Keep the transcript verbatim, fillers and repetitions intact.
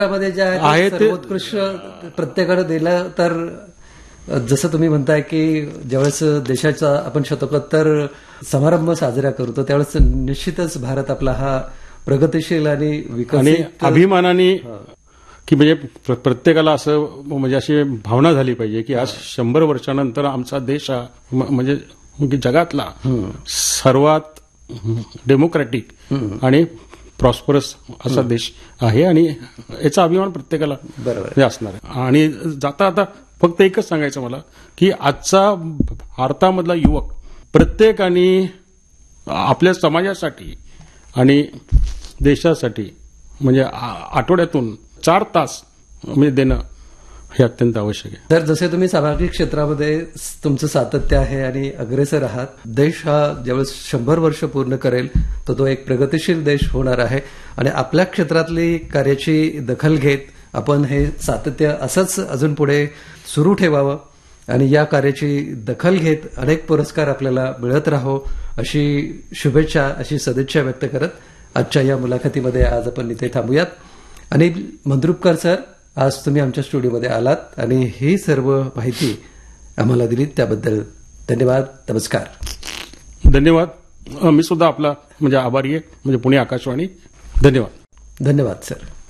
मध्ये जे आहे आहे ते ते- सर्वोत्कृष्ट प्रत्येकाने दिलं तर जसं तुम्ही म्हणताय की ज्यावेळेस देशाचा आपण शतकोत्तर समारंभ साजरा करतो त्यावेळेस निश्चितच भारत आपला हा प्रगतिशील आणि आणि विकसित अभिमानाने की म्हणजे प्र- प्रत्येकाला असं म्हणजे अशी भावना झाली पाहिजे की आज शंभर वर्षानंतर आमचा देश हा म- म्हणजे म्हणजे जगातला सर्वात डेमोक्रॅटिक आणि प्रॉस्परस असा देश आहे आणि याचा अभिमान प्रत्येकाला बरोबर. म्हणजे असणार आहे. आणि जाता आता फक्त एकच सांगायचं मला की आजचा भारतामधला युवक प्रत्येकाने आपल्या समाजासाठी आणि देशासाठी म्हणजे आ- आठवड्यातून चार तास म्हणजे देणं हे अत्यंत आवश्यक आहे. तर जसे तुम्ही सामाजिक क्षेत्रामध्ये तुमचं सातत्य आहे आणि अग्रेसर आहात, देश हा ज्यावेळेस शंभर वर्ष पूर्ण करेल तर तो एक प्रगतिशील देश होणार आहे आणि आपल्या क्षेत्रातली कार्याची दखल घेत आपण हे सातत्य असंच अजून पुढे सुरू ठेवावं आणि या कार्याची दखल घेत अनेक पुरस्कार आपल्याला मिळत राहो अशी शुभेच्छा, अशी सदिच्छा व्यक्त करत आजच्या या मुलाखतीमध्ये आज आपण इथे थांबूयात. आणि मंद्रुपकर सर, आज तुम्ही आमच्या स्टुडिओमध्ये आलात आणि ही सर्व माहिती आम्हाला दिली त्याबद्दल धन्यवाद. नमस्कार. धन्यवाद. मी सुद्धा आपला म्हणजे आभारी आहे म्हणजे पुणे आकाशवाणी. धन्यवाद. धन्यवाद सर.